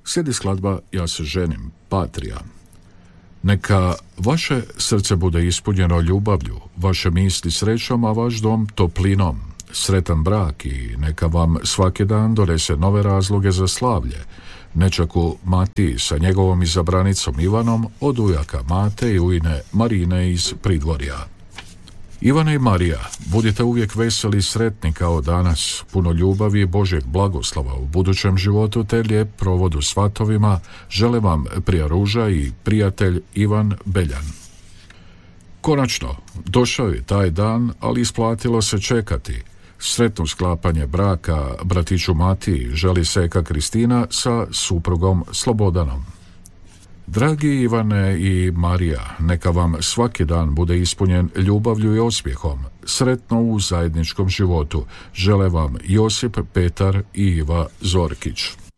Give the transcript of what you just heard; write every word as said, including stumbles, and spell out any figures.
Slijedi skladba Ja se ženim, Patrija. Neka vaše srce bude ispunjeno ljubavlju, vaše misli srećom, a vaš dom toplinom. Sretan brak i neka vam svaki dan donese nove razloge za slavlje. Nečaku Matiji sa njegovom izabranicom Ivanom od ujaka Mate i ujne Marine iz Pridvorja. Ivane i Marija, budite uvijek veseli i sretni kao danas, puno ljubavi i Božjeg blagoslova u budućem životu te lijep provod u svatovima, žele vam prija Ruža i prijatelj Ivan Beljan. Konačno, došao je taj dan, ali isplatilo se čekati. Sretno sklapanje braka bratiću Matiji želi seka Kristina sa suprugom Slobodanom. Dragi Ivane i Marija, neka vam svaki dan bude ispunjen ljubavlju i osmijehom. Sretno u zajedničkom životu žele vam Josip, Petar i Iva Zorkić.